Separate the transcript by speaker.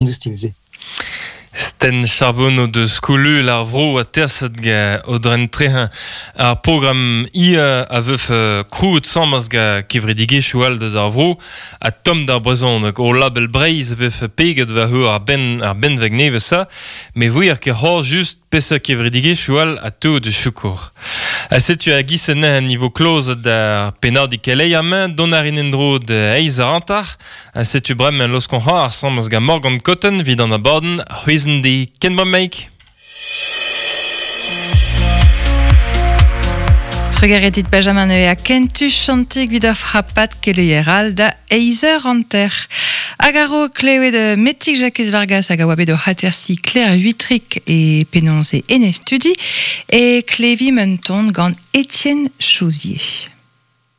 Speaker 1: de stilze.
Speaker 2: Sten Charbonneau de Skoulu lar vro a terset ga o dren trehan ar program ia a veuf krout samaz ga kevredige choual deus ar vro a tom d'ar brezon o label breiz veuf peget va ho ar ben veg neve sa me vui ar ket hor just pesa kevredige choual a to de choukour. A setu a gisenna a niveau close da penard ikelei a main don ar inendro de eiz ar antar a setu brem en loskon har samaz ga Morgan Cotton vid an a borden huizen di ken ba meik.
Speaker 3: Trugaretit Benjamin a kentus chantik vid ar frappat keleier da eizer anter. Agaro klewe de metik Jacques Vargas hag a oa bet o hatersi Claire Huitrik e penonze en estudi e klevi menton gant Étienne Chouzier.